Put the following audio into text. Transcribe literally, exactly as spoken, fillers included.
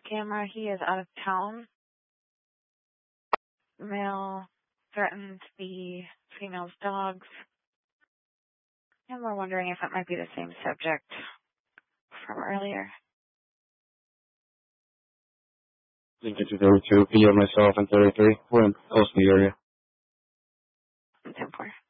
camera. He is out of town. Male threatened the female's dogs. And we're wondering if it might be the same subject from earlier. Lincoln two thirty-two, P O myself and thirty-three. We're in close to the area. ten four.